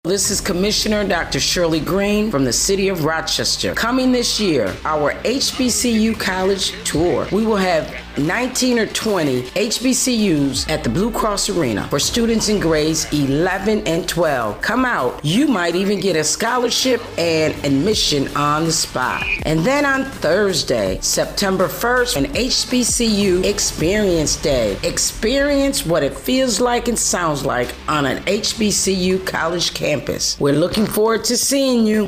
This is Commissioner Dr. Shirley Green from the City of Rochester. Coming this year, our HBCU College Tour. We will have 19 or 20 HBCUs at the Blue Cross Arena for students in grades 11 and 12. Come out. You might even get a scholarship and admission on the spot. And then on Thursday, September 1st, an HBCU Experience Day. Experience what it feels like and sounds like on an HBCU college campus. We're looking forward to seeing you.